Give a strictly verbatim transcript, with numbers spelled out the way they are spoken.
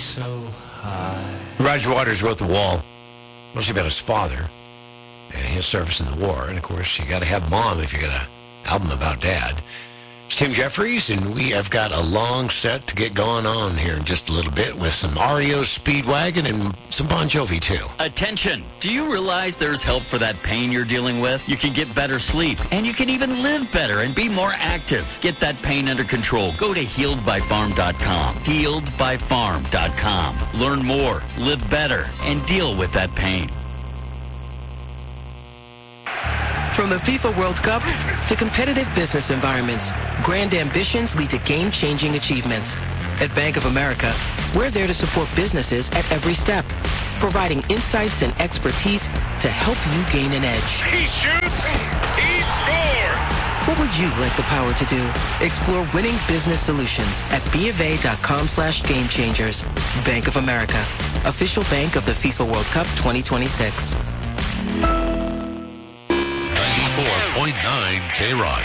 so high. Roger Waters wrote The Wall, mostly about his father and his service in the war. And, of course, you got to have Mom if you got an album about Dad. It's Tim Jeffries, and we have got a long set to get going on here in just a little bit with some R E O Speedwagon and some Bon Jovi, too. Attention! Do you realize there's help for that pain you're dealing with? You can get better sleep, and you can even live better and be more active. Get that pain under control. Go to healed by farm dot com. healed by farm dot com. Learn more, live better, and deal with that pain. From the FIFA World Cup to competitive business environments, grand ambitions lead to game-changing achievements. At Bank of America, we're there to support businesses at every step, providing insights and expertise to help you gain an edge. He shoots, he scores! What would you like the power to do? Explore winning business solutions at bofa.com slash game changers. Bank of America, official bank of the FIFA World Cup twenty twenty-six. ninety-four point nine K-Rock.